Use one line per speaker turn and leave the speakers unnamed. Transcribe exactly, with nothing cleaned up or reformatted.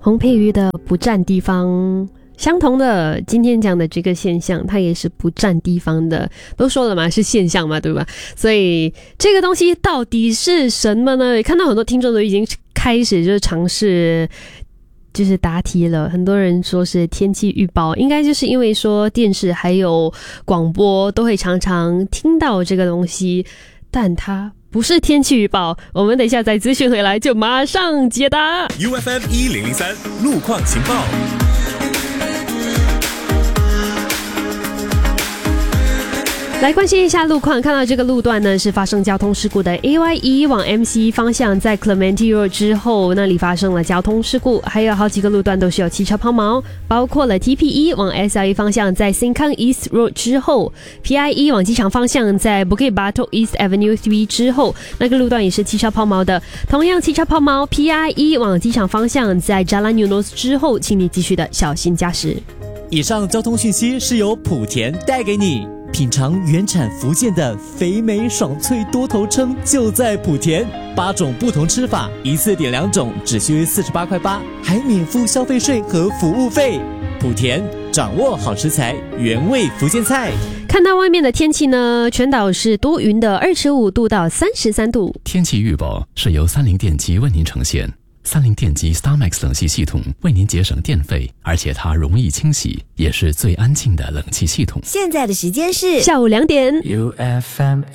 洪佩瑜的不占地方，相同的，今天讲的这个现象，它也是不占地方的。都说了嘛，是现象嘛，对吧？所以这个东西到底是什么呢？看到很多听众都已经开始就是尝试。就是答题了，很多人说是天气预报，应该就是因为说电视还有广播都会常常听到这个东西，但它不是天气预报。我们等一下再资讯回来就马上解答。
U F M 一零零三路况情报。
来关心一下路况，看到这个路段呢是发生交通事故的 A Y 一往 M C 方向，在 Clementi Road 之后那里发生了交通事故，还有好几个路段都是有汽车抛锚，包括了 T P 一往 S L A 方向在 Sengkang East Road 之后， P I 一往机场方向在 Bukit Batok East Avenue 三之后，那个路段也是汽车抛锚的。同样汽车抛锚 P I 一往机场方向在 Jalan Eunos 之后，请你继续的小心驾驶。
以上交通讯息是由莆田带给你。品尝原产福建的肥美爽脆多头称就在莆田，八种不同吃法，一次点两种，只需四十八块八，还免付消费税和服务费。莆田掌握好食材，原味福建菜。
看到外面的天气呢，全岛是多云的，二十五度到三十三度。
天气预报是由三菱电机为您呈现。三菱电机 StarMax 冷气系统为您节省电费，而且它容易清洗，也是最安静的冷气系统。
现在的时间是
下午两点。
U F M